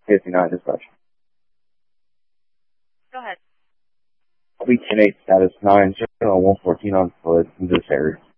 59 dispatch. Go ahead. Fleet 10-8, status 9, 114 on foot in this area.